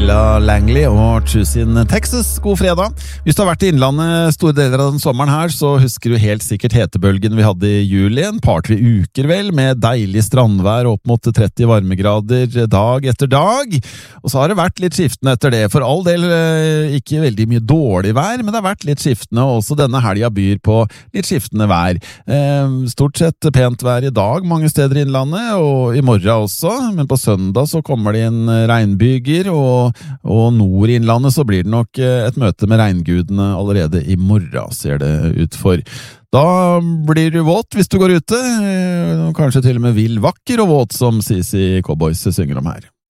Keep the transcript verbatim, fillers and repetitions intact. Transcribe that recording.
Ella Langley og Choose in Texas. God fredag. Hvis du har vært i innlandet store deler av den sommeren her, så husker du helt sikkert hetebølgen vi hadde i juli. En par-tre uker vel, med deilig strandvær opp mot tretti varmegrader dag etter dag. Og så har det vært litt skiftende etter det. For all del ikke veldig mye dårlig vær, men det har vært litt skiftende, og også denne helga byr på litt skiftende vær. Stort sett pent vær i dag mange steder i innlandet, og i morgen også, men på søndag så kommer det inn regnbyger, og, og nord i innlandet så blir det nok et møte med regngudene allerede i morgen, ser det ut for. Da blir du våt hvis du går ute, kanskje til og med vill vakker og våt, som C C Cowboys synger om her.